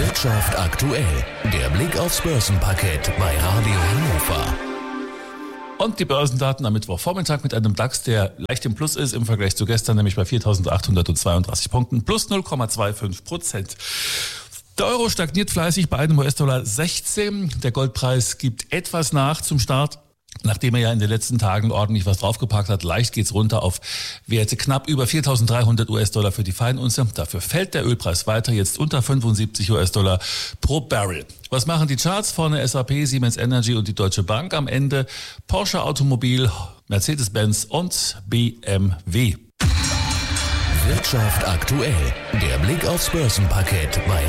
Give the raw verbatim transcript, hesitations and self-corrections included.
Wirtschaft aktuell. Der Blick aufs Börsenparkett bei Radio Hannover. Und die Börsendaten am Mittwochvormittag mit einem DAX, der leicht im Plus ist im Vergleich zu gestern, nämlich bei viertausendachthundertzweiunddreißig Punkten, plus null Komma fünfundzwanzig Prozent. Der Euro stagniert fleißig bei einem U S-Dollar sechzehn. Der Goldpreis gibt etwas nach zum Start, nachdem er ja in den letzten Tagen ordentlich was draufgepackt hat. Leicht geht's runter auf Werte knapp über viertausenddreihundert U S-Dollar für die Feinunze. Dafür fällt der Ölpreis weiter, jetzt unter fünfundsiebzig U S-Dollar pro Barrel. Was machen die Charts? Vorne S A P, Siemens Energy und die Deutsche Bank. Am Ende Porsche Automobil, Mercedes-Benz und B M W. Wirtschaft aktuell. Der Blick aufs Börsenparkett bei